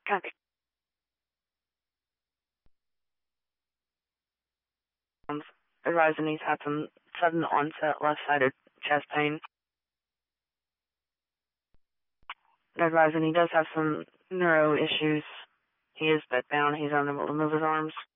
Copy. Advising he's had some sudden onset left-sided chest pain. Advising he does have some neuro issues. He is bedbound. He's unable to move his arms.